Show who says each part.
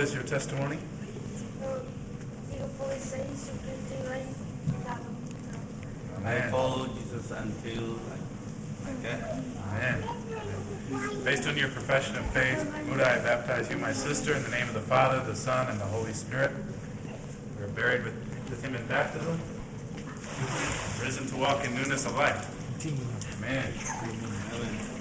Speaker 1: is your testimony?
Speaker 2: I follow Jesus until my death.
Speaker 1: Amen. Based on your profession of faith, Muda, I baptize you, my sister, in the name of the Father, the Son, and the Holy Spirit. We are buried with him in baptism, risen to walk in newness of life. Amen.